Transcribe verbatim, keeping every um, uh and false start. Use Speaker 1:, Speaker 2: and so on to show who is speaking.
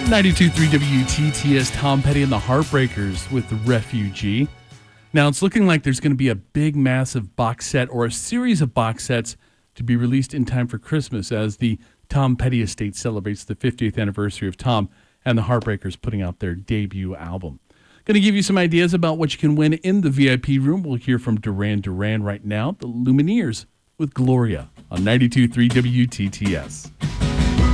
Speaker 1: ninety-two point three W T T S, Tom Petty and the Heartbreakers with The Refugee. Now, it's looking like there's going to be a big, massive box set or a series of box sets to be released in time for Christmas as the Tom Petty estate celebrates the fiftieth anniversary of Tom and the Heartbreakers putting out their debut album. Going to give you some ideas about what you can win in the V I P room. We'll hear from Duran Duran right now, the Lumineers with Gloria on ninety-two point three W T T S.